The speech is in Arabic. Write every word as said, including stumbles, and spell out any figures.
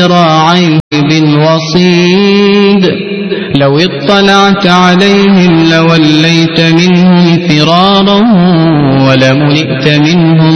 ذراعيه بالوصيد لو اطلعت عليهم لوليت منهم فرارا ولملئت منهم